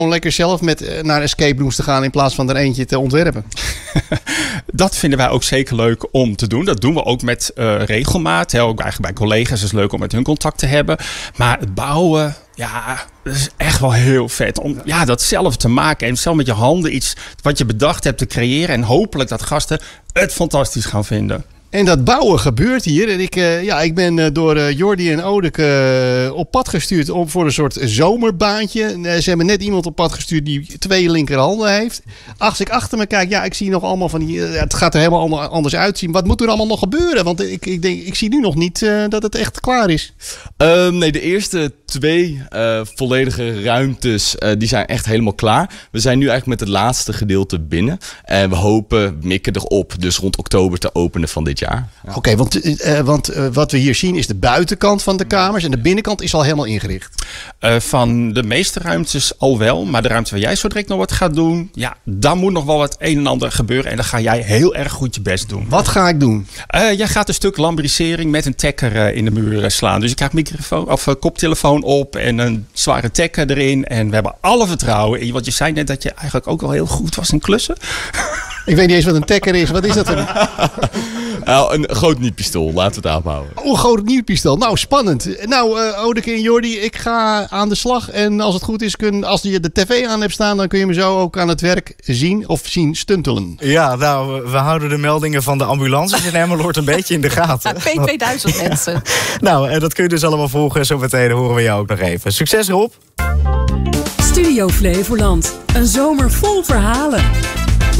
Om lekker zelf naar escape rooms te gaan in plaats van er eentje te ontwerpen. Dat vinden wij ook zeker leuk om te doen. Dat doen we ook met regelmaat. Ook eigenlijk bij collega's is het leuk om met hun contact te hebben. Maar het bouwen, ja, dat is echt wel heel vet. Om dat zelf te maken en zelf met je handen iets wat je bedacht hebt te creëren. En hopelijk dat gasten het fantastisch gaan vinden. En dat bouwen gebeurt hier. En ik ben door Jordi en Odeke op pad gestuurd voor een soort zomerbaantje. Ze hebben net iemand op pad gestuurd die 2 linkerhanden heeft. Als ik achter me kijk, ik zie nog allemaal van die... het gaat er helemaal anders uitzien. Wat moet er allemaal nog gebeuren? Want ik zie nu nog niet dat het echt klaar is. Nee, de eerste 2 volledige ruimtes die zijn echt helemaal klaar. We zijn nu eigenlijk met het laatste gedeelte binnen. En we mikken erop dus rond oktober te openen van dit jaar. Ja. Oké, want wat we hier zien is de buitenkant van de kamers. En de binnenkant is al helemaal ingericht. Van de meeste ruimtes al wel. Maar de ruimte waar jij zo direct nog wat gaat doen... daar moet nog wel wat een en ander gebeuren. En dan ga jij heel erg goed je best doen. Wat ga ik doen? Jij gaat een stuk lambrisering met een tekker in de muur slaan. Dus je krijgt koptelefoon op en een zware tekker erin. En we hebben alle vertrouwen in je. Want je zei net dat je eigenlijk ook wel heel goed was in klussen. Ik weet niet eens wat een tekker is. Wat is dat dan? Een groot nietpistool, laten we het aanhouden. Een groot nietpistool. Nou, spannend. Nou, Odeke en Jordi, ik ga aan de slag. En als het goed is, als je de tv aan hebt staan... dan kun je me zo ook aan het werk zien of zien stuntelen. Ja, nou, we houden de meldingen van de ambulances in Emmeloord een beetje in de gaten. P2000 mensen. Nou, dat kun je dus allemaal volgen. Zometeen horen we jou ook nog even. Succes, Rob. Studio Flevoland. Een zomer vol verhalen.